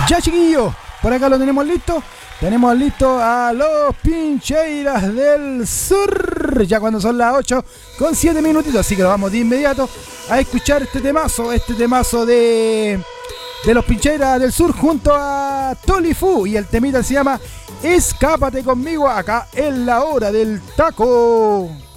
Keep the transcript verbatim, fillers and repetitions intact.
Ya, chiquillos, por acá lo tenemos listo. Tenemos listo a los Pincheiras del Sur. Ya cuando son las ocho con siete minutitos. Así que lo vamos de inmediato a escuchar este temazo. Este temazo de, de los Pincheiras del Sur junto a Tolifu. Y el temita se llama Escápate conmigo acá en la hora del taco.